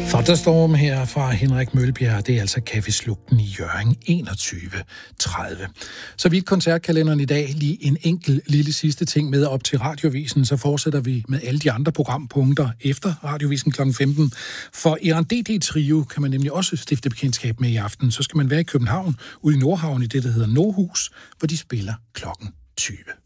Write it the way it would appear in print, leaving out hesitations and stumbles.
Thunderstorm her fra Henrik Mølbjerg, det er altså Caféslugten i Hjørring 21.30. Så vidt koncertkalenderen i dag, lige en enkelt lille sidste ting med op til Radiovisen, så fortsætter vi med alle de andre programpunkter efter Radiovisen kl. 15. For Iran DD Trio kan man nemlig også stifte bekendtskab med i aften. Så skal man være i København, ude i Nordhavn i det, der hedder Nordhus, hvor de spiller klokken 20.